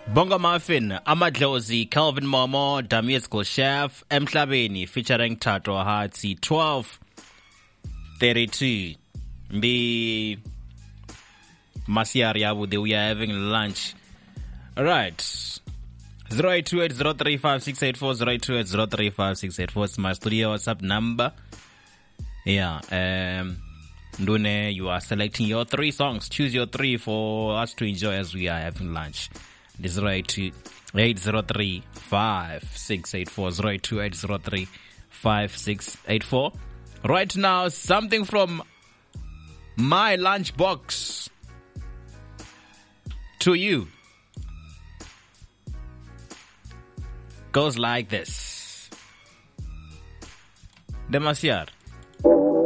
Bonga Muffin, Amadlozi, Calvin Momo, Damiesco Chef, Emhlabeni featuring Tato Hatsi 12:32. Be Masiari we are having lunch. Alright. 08280356840 08280356840 is my studio WhatsApp number. Yeah, Ndune, you are selecting your 3 songs. Choose your 3 for us to enjoy as we are having lunch. This is 08280356840 08280356840. Right now, something from my lunchbox to you goes like this. Demasiar.